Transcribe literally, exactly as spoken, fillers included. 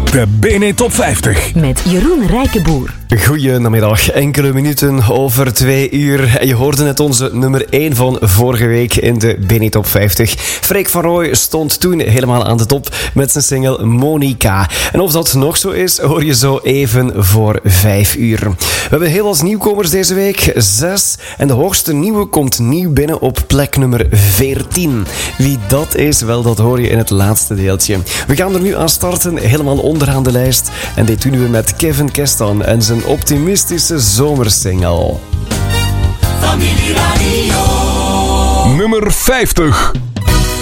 De B N E Top vijftig. Met Jeroen Rijkenboer. Goedemiddag, enkele minuten over twee uur. En je hoorde net onze nummer één van vorige week in de B N E Top vijftig. Freek van Rooij stond toen helemaal aan de top met zijn single Monica. En of dat nog zo is, hoor je zo even voor vijf uur. We hebben heel wat nieuwkomers deze week, zes. En de hoogste nieuwe komt nieuw binnen op plek nummer veertien. Wie dat is, wel, dat hoor je in het laatste deeltje. We gaan er nu aan starten, helemaal onderaan de lijst. En dit doen we met Kevin Kestan en zijn optimistische zomersingle. Nummer vijftig.